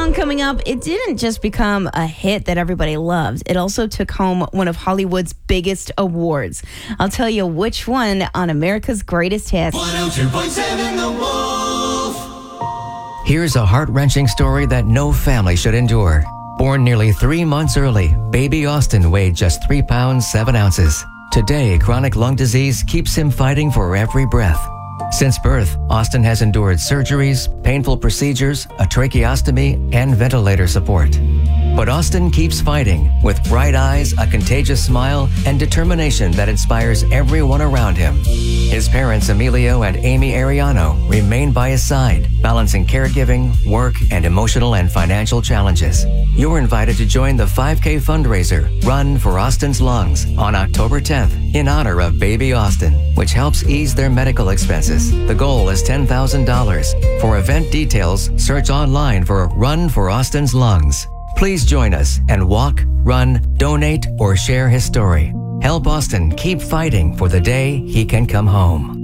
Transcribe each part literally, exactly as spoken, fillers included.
song coming up, it didn't just become a hit that everybody loved. It also took home one of Hollywood's biggest awards. I'll tell you which one on America's Greatest Hits. one oh two point seven The Wolf. Here's a heart-wrenching story that no family should endure. Born nearly three months early, baby Austin weighed just three pounds, seven ounces. Today, chronic lung disease keeps him fighting for every breath. Since birth, Austin has endured surgeries, painful procedures, a tracheostomy, and ventilator support. But Austin keeps fighting with bright eyes, a contagious smile, and determination that inspires everyone around him. His parents, Emilio and Amy Ariano, remain by his side, balancing caregiving, work, and emotional and financial challenges. You're invited to join the five K fundraiser, Run for Austin's Lungs, on October tenth, in honor of baby Austin, which helps ease their medical expenses. The goal is ten thousand dollars. For event details, search online for Run for Austin's Lungs. Please join us and walk, run, donate, or share his story. Help Austin keep fighting for the day he can come home.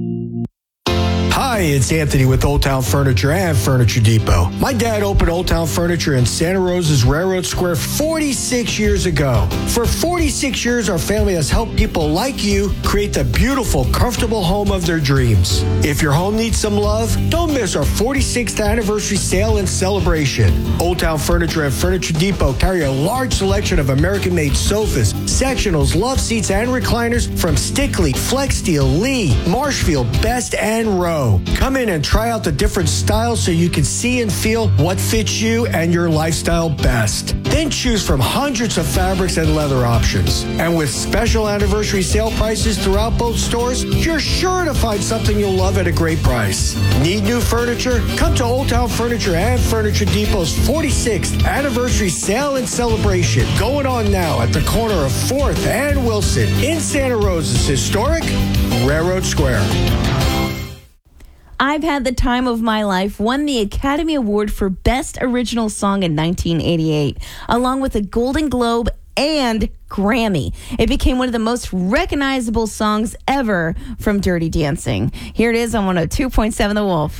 Hi, it's Anthony with Old Town Furniture and Furniture Depot. My dad opened Old Town Furniture in Santa Rosa's Railroad Square forty-six years ago. For forty-six years, our family has helped people like you create the beautiful, comfortable home of their dreams. If your home needs some love, don't miss our forty-sixth anniversary sale and celebration. Old Town Furniture and Furniture Depot carry a large selection of American-made sofas, sectionals, love seats, and recliners from Stickley, Flexsteel, Lee, Marshfield, Best, and Row. Come in and try out the different styles so you can see and feel what fits you and your lifestyle best. Then choose from hundreds of fabrics and leather options. And with special anniversary sale prices throughout both stores, you're sure to find something you'll love at a great price. Need new furniture? Come to Old Town Furniture and Furniture Depot's forty-sixth anniversary sale and celebration, going on now at the corner of fourth and Wilson in Santa Rosa's historic Railroad Square. I've Had the Time of My Life won the Academy Award for Best Original Song in nineteen eighty-eight, along with a Golden Globe and Grammy. It became one of the most recognizable songs ever from Dirty Dancing. Here it is on one oh two point seven The Wolf.